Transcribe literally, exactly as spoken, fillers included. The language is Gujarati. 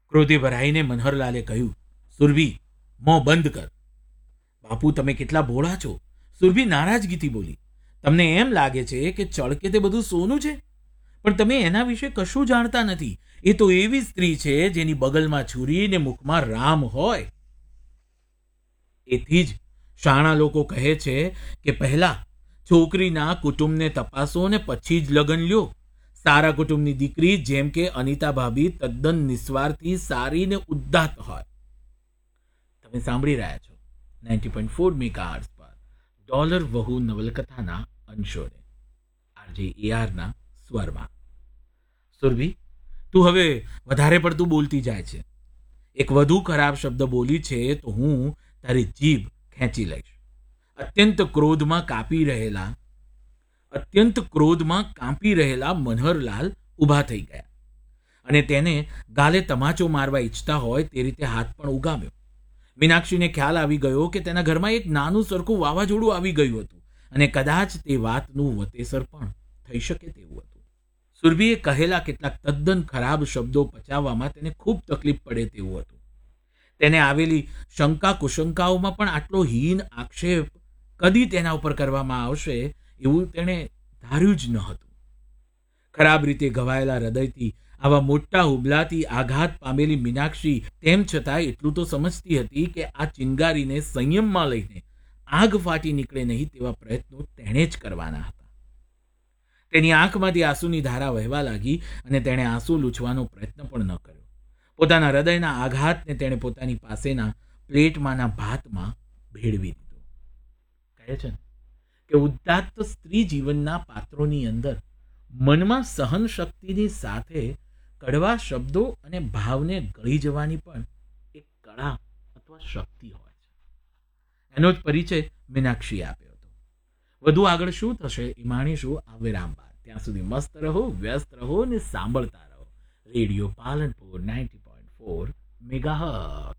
ક્રોધે ભરાઈને મનહરલાલે કહ્યું, સુરભી, મોં બંધ કર. બાપુ, તમે કેટલા ભોળા છો. સુરભી નારાજગીથી બોલી, તમને એમ લાગે છે કે ચળકે તે બધું સોનું છે, પણ તમે એના વિશે કશું જાણતા નથી. એ તો એવી સ્ત્રી છે જેની બગલમાં છુરી ને મુખમાં રામ હોય. એથી જ શાણા લોકો કહે છે કે પહેલા છોકરીના કુટુંબને તપાસો ને પછી જ લગ્ન લ્યો. સારા કુટુંબની દીકરી જેમ કે અનિતા ભાભી તદ્દન નિસ્વાર્થી, સારી ને ઉદ્દાત હોય. તમે સાંભળી રહ્યા છો ninety point four mega hertz પર ડોલર વહુ નવલકથાના અંશોને આરજે એઆરના સ્વરમાં. સુરભી, તું હવે વધારે પડતું બોલતી જાય છે. એક વધુ ખરાબ શબ્દ બોલી છે તો હું તારી જીભ ખેંચી લઈશ. અત્યંત ક્રોધમાં કાપી રહેલા અત્યંત ક્રોધમાં કાંપી રહેલા મનહરલાલ ઊભા થઈ ગયા અને તેને ગાલે તમાચો મારવા ઈચ્છતા હોય તે રીતે હાથ પણ ઉગામ્યો. મીનાક્ષીને ખ્યાલ આવી ગયો કે તેના ઘરમાં એક નાનું સરખું વાવાઝોડું આવી ગયું હતું અને કદાચ તે વાતનું વતેસર પણ થઈ શકે તેવું હતું. સુરભીએ કહેલા કેટલાક તદ્દન ખરાબ શબ્દો પચાવવામાં તેને ખૂબ તકલીફ પડે તેવું હતું. તેને આવેલી શંકા કુશંકાઓમાં પણ આટલો હીન આક્ષેપ કદી તેના ઉપર કરવામાં આવશે એવું તેણે ધાર્યું જ ન હતું. ખરાબ રીતે ઘવાયેલા હૃદયથી આવા મોટા હુબલાથી આઘાત પામેલી મીનાક્ષી તેમ છતાં એટલું તો સમજતી હતી કે આ ચિનગારીને સંયમમાં લઈને આગ ફાટી નીકળે નહીં તેવા પ્રયત્નો તેણે જ કરવાના હતા. તેની આંખમાંથી આંસુની ધારા વહેવા લાગી અને તેણે આંસુ લૂછવાનો પ્રયત્ન પણ ન કર્યો. પોતાના હૃદયના આઘાતને તેણે પોતાની પાસેના પ્લેટમાંના ભાતમાં ભેળવી દીધો. કહે છે ને કે ઉદાત્ત સ્ત્રી જીવનના પાત્રોની અંદર મનમાં સહન શક્તિની સાથે કડવા શબ્દો અને ભાવને ગળી જવાની પણ એક કળા અથવા શક્તિ હોય છે. એનો જ પરિચય મીનાક્ષી આપ્યો હતો. વધુ આગળ શું થશે એ માણીશું આ વિરામ બાદ. ત્યાં સુધી મસ્ત રહો, વ્યસ્ત રહો ને સાંભળતા રહો radio Palanpur ninety point four megahertz.